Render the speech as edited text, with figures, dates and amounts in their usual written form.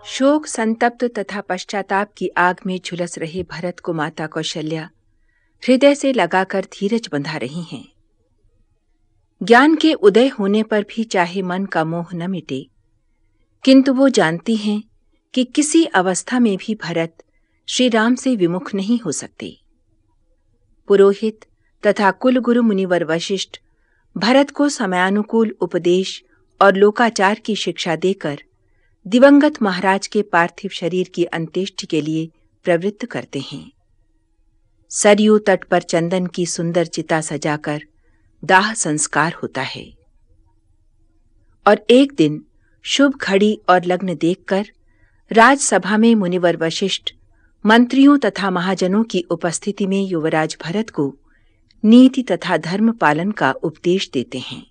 शोक संतप्त तथा पश्चाताप की आग में झुलस रहे भरत को माता कौशल्या हृदय से लगाकर धीरज बंधा रही हैं। ज्ञान के उदय होने पर भी चाहे मन का मोह न मिटे, किंतु वो जानती हैं कि किसी अवस्था में भी भरत श्री राम से विमुख नहीं हो सकते। पुरोहित तथा कुलगुरु मुनिवर वशिष्ठ भरत को समयानुकूल उपदेश और लोकाचार की शिक्षा देकर दिवंगत महाराज के पार्थिव शरीर की अंत्येष्टि के लिए प्रवृत्त करते हैं। सरयू तट पर चंदन की सुंदर चिता सजाकर दाह संस्कार होता है और एक दिन शुभ घड़ी और लग्न देखकर राजसभा में मुनिवर वशिष्ठ मंत्रियों तथा महाजनों की उपस्थिति में युवराज भरत को नीति तथा धर्म पालन का उपदेश देते हैं।